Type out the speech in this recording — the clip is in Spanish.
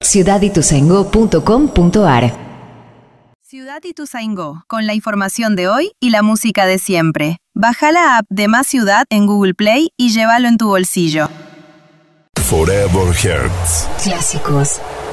ciudadituzaingó.com.ar. Ciudad Ituzaingó, con la información de hoy y la música de siempre. Baja la app de Más Ciudad en Google Play y llévalo en tu bolsillo. Forever Hearts. Clásicos